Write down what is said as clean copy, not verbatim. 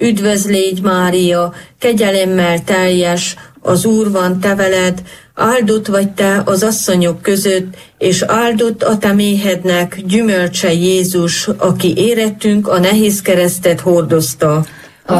Üdvözl légy, Mária, kegyelemmel teljes, az Úr van te veled, áldott vagy te az asszonyok között, és áldott a te méhednek gyümölcse Jézus, aki érettünk a nehéz keresztet hordozta.